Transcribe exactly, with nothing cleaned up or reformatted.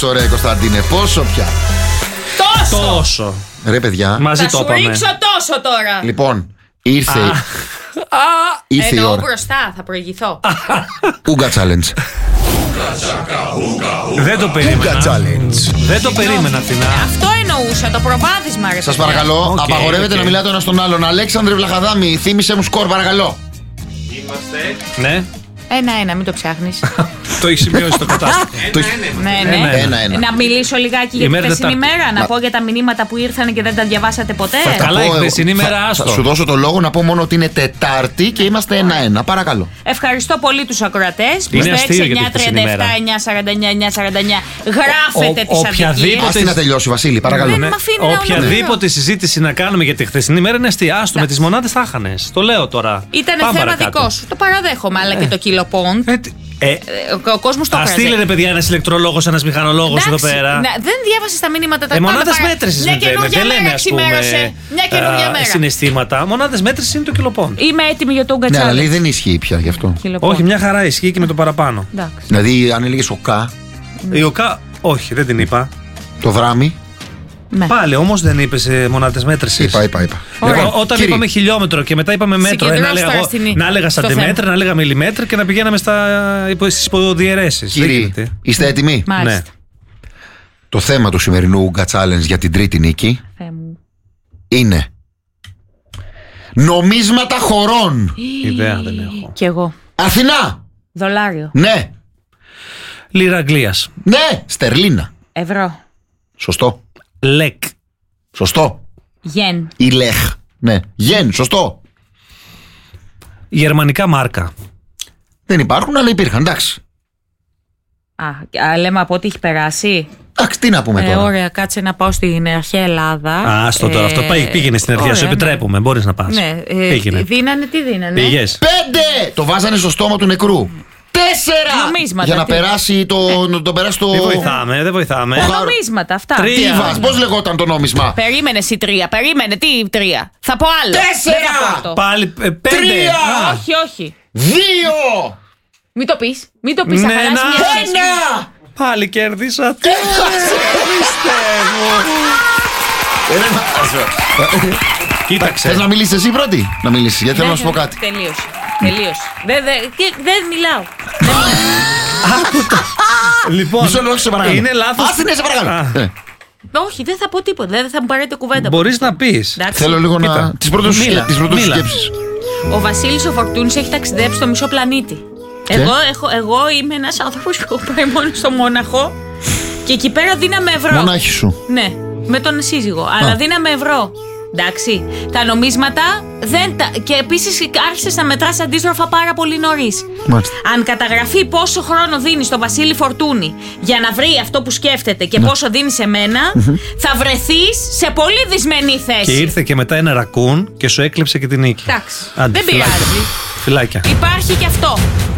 πόσο ωραία, Κωνσταντίνε, πόσο πια. Τόσο! Τόσο. Ρε παιδιά. Μαζί Θα το σου είπαμε. ρίξω τόσο τώρα. Λοιπόν, ήρθε. Ήρθε η Εννοώ ώρα. μπροστά, θα προηγηθώ. Ούγκα challenge. Δεν το Ούγκα περίμενα. challenge. Δεν το περίμενα, Αθηνά. Αυτό εννοούσα, το προβάδισμα, ρε Σας παιδιά. παρακαλώ, Οκ, απαγορεύεται οκ. να μιλάτε ο ένας στον άλλον. Αλέξανδρε Βλαχαδάμη, θύμισε μου σκορ, παρακαλώ. Ναι, Ένα-ένα, μην το ψάχνεις. το έχει σημειώσει στο κατάστημα. Το- Ναι, ναι. Ένα-ένα. Ένα-ένα. Να μιλήσω λιγάκι για Η μέρα τη χθεσινή Τετάρτη. μέρα, να πω για τα μηνύματα που ήρθαν και δεν τα διαβάσατε ποτέ. Θα Καλά, πω η εγώ. χθεσινή μέρα, Θα- άστο. Θα σου δώσω το λόγο να πω μόνο ότι είναι Τετάρτη και είμαστε ένα-ένα. Παρακαλώ. Ευχαριστώ πολύ τους ακροατές. Είναι Στο έξι αστείο για τη εννιά χθεσινή τριάντα επτά μέρα. εννιά σαράντα εννιά εννιά σαράντα εννιά γράφετε Ο- τις οποιαδήποτε- αδικίες. Άστε να τελειώσει, Βασίλη, παρακαλώ. Δεν Ναι. μ' αφήνει να Οποιαδήποτε ολοκληρώ. συζήτηση να κάνουμε για τη χθεσινή μέρα είναι αστεία. Άστο, με τις μονάδες θα χάνες. Το λέω τώρα. Ήταν Πάμε θέμα παρακάτω. δικό σου. Το παραδέχομαι, αλλά και το κιλοπόντ. Ε, τι- ε, Ε, Ο, ο κόσμος το Α έβραζε. στείλε ρε παιδιά ένας ηλεκτρολόγος, ένας μηχανολόγος εδώ Εντάξει, πέρα. να- δεν διάβασες τα μηνύματα τα Ε, πάντα, μονάδες παρα- μέτρησης Μια δεν λέμε. καινούργια Δεν μέρα λέμε, ας πούμε, ξημέρωσε. Μια καινούργια α, μέρα. συναισθήματα. Μονάδες μέτρησης είναι το κιλοπόντ. Είμαι έτοιμη για το Ναι, αλλά λέει γκατσάλι. δεν ισχύει πια γι' αυτό. Όχι, μια χαρά ισχύει και με το παραπάνω. Εντάξει. Δηλαδή, αν έλεγε ΟΚΑ, Η ΟΚΑ, όχι, δεν την είπα. το δράμι. Ναι. Πάλι όμως δεν είπες ε, μονάδες μέτρησης. Είπα, είπα, είπα. Ωραία. Εγώ, όταν κύριε, είπαμε χιλιόμετρο και μετά είπαμε μέτρο, ε, να Συγκεντρώσου έλεγα, τώρα εγώ- στην- να έλεγα στο σαντιμέτρα, θέμα. να έλεγα μιλιμέτρα και να πηγαίναμε στα, υπο- στις υποδιαιρέσεις. Δεν Κύριοι, γίνεται. είστε έτοιμοι. Μάλιστα. Ναι. Το θέμα του σημερινού Ούγκα Challenge για την τρίτη νίκη Θεέ μου. είναι νομίσματα χωρών. Ιδέα δεν έχω. Κι εγώ. Αθηνά. Δολάριο. Ναι. Λίρα Αγγλίας. Ναι. Στερλίνα. Ευρώ. Σωστό. Λεκ. Σωστό. Γεν. Η Λεχ. Ναι. Γεν. Σωστό. Γερμανικά μάρκα. Δεν υπάρχουν, αλλά υπήρχαν. Εντάξει. Α, α, λέμε από ό,τι έχει περάσει. Εντάξει, τι να πούμε Ε, τώρα. ωραία, κάτσε να πάω στην αρχαία Ελλάδα. Α, άστο τώρα. Ε, Αυτό πάει, πήγαινε στην αρχαία. ωραία, Σου ναι. επιτρέπουμε. Μπορείς να πας. Ναι, ε, Πήγαινε. δίνανε, τι δίνανε. Πήγες. Πέντε! Το βάζανε στο στόμα του νεκρού. Τέσσερα! Νομίσματα, Για να τι. περάσει το, να τον περάσει το. Δεν βοηθάμε, δεν βοηθάμε. Ο- Νομίσματα, αυτά. Τρία. Τι βάζει, πώς λεγόταν το νόμισμα. Περίμενε εσύ τρία, περίμενε, τι τρία. Θα πω άλλο. Τέσσερα! Δεν θα πω αυτό. Πάλι ε, πέντε. Τρία. Α, Όχι, όχι. Δύο! Μην το πεις, μην το πεις, θα Ναι, χαλάσει να. μια σχέση. Ένα! Πάλι κέρδισα. Κοίταξε. Θες να μιλήσεις εσύ πρώτη. Να μιλήσεις, γιατί θέλω να σου πω κάτι. Τελείωσε. Τελείωσε. Δεν δε, και- δεν μιλάω. Λοιπόν, Μισό λόγο, σε παρακαλώ. είναι λάθος. Άσε, ναι, σε παρακαλώ. Α. Ε, Όχι, δεν θα πω τίποτα. Δεν θα μου πάρετε κουβέντα. Μπορείς να πεις. Εντάξει. Θέλω λίγο Κοίτα. να. Τις πρώτες σου Μίλα, σκέψεις. Τις πρώτες σου μίλα. σκέψεις. Ο Βασίλης ο Φορτούνης έχει ταξιδέψει στο μισό πλανήτη. Εγώ, έχω, εγώ είμαι ένας άνθρωπος που πάει μόνο στο Μόναχο και εκεί πέρα δίναμε ευρώ. Μονάχη σου. Ναι, με τον σύζυγο. Αλλά Α. δίναμε ευρώ. Εντάξει. Τα νομίσματα δεν τα. Και επίσης άρχισες να μετράς αντίστροφα πάρα πολύ νωρίς. Μάλιστα. Αν καταγραφεί πόσο χρόνο δίνει στο Βασίλη Φορτούνη για να βρει αυτό που σκέφτεται και πόσο δίνει σε μένα, θα βρεθείς σε πολύ δυσμενή θέση. Και ήρθε και μετά ένα ρακούν και σου έκλεψε και την νίκη. Εντάξει. Άντε, Δεν φυλάκια. πειράζει. Φυλάκια. Υπάρχει και αυτό.